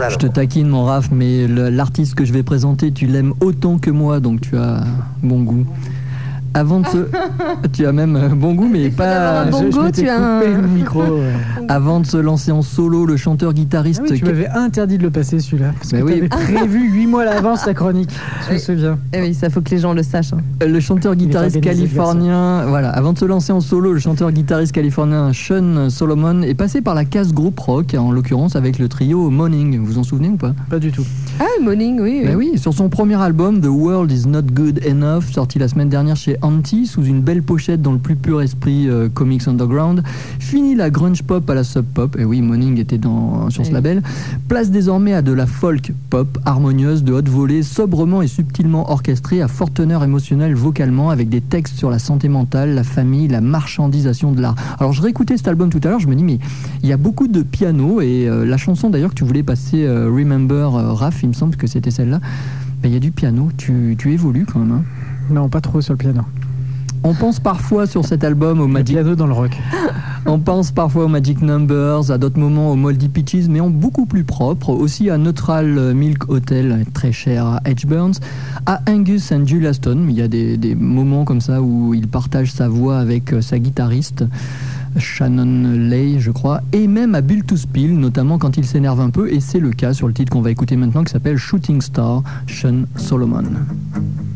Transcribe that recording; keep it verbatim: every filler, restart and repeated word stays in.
Je te taquine mon Raph, mais le, l'artiste que je vais présenter, tu l'aimes autant que moi, donc tu as bon goût. Avant de se... tu as même bon goût, mais pas... Bon je, goût, je tu as un... le micro. Ouais. Avant de se lancer en solo, le chanteur-guitariste... Ah oui, tu m'avais interdit de le passer celui-là, parce mais que oui. tu avais prévu huit mois à l'avance ta chronique, je me souviens. Eh oui, ça faut que les gens le sachent. Hein. Le chanteur-guitariste californien... Voilà, avant de se lancer en solo, le chanteur-guitariste californien Sean Solomon est passé par la case groupe rock, en l'occurrence avec le trio Morning. Vous vous en souvenez ou pas? Pas du tout. Ah, Morning, oui. Ben oui, sur son premier album, The World Is Not Good Enough, sorti la semaine dernière chez Anti, sous une belle pochette dans le plus pur esprit euh, comics underground, fini la grunge pop à la sub pop, et oui, Morning était dans, sur ce oui. label, place désormais à de la folk pop, harmonieuse, de haute volée, sobrement et subtilement orchestrée, à forte teneur émotionnelle vocalement, avec des textes sur la santé mentale, la famille, la marchandisation de l'art. Alors je réécoutais cet album tout à l'heure, je me dis mais il y a beaucoup de piano, et euh, la chanson d'ailleurs que tu voulais passer, euh, Remember, euh, Raph, il me semble que c'était celle-là, il ben, y a du piano, tu, tu évolues quand même. Hein. Non, pas trop sur le piano. On pense parfois sur cet album au Magic... piano dans le rock. On pense parfois aux Magic Numbers, à d'autres moments aux Moldy Peaches, mais en beaucoup plus propre, aussi à Neutral Milk Hotel, très cher à Edge Burns, à Angus and Julia Stone. Il y a des, des moments comme ça où il partage sa voix avec sa guitariste, Shannon Lay, je crois, et même à Built to Spill, notamment quand il s'énerve un peu, et c'est le cas sur le titre qu'on va écouter maintenant qui s'appelle Shooting Star, Sean Solomon.